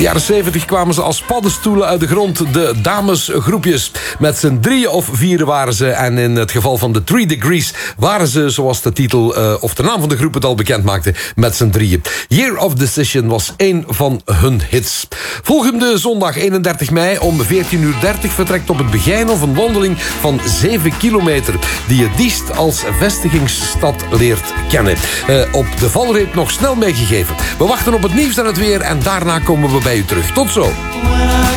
jaren 70 kwamen ze als paddenstoelen uit de grond, de damesgroepjes. Met z'n 3 of 4 waren ze. En in het geval van de 3 Degrees waren ze, zoals de titel of de naam van de groep het al bekend maakte, met z'n 3. Year of Decision was één van hun hits. Volgende zondag 31 mei om 14:30 vertrekt op het Begijnhof een wandeling van 7 kilometer... die je Diest als vestigingsstad leert kennen. Op de valreep nog snel meegegeven. We wachten op het nieuws en het weer en daarna komen we bij u terug. Tot zo.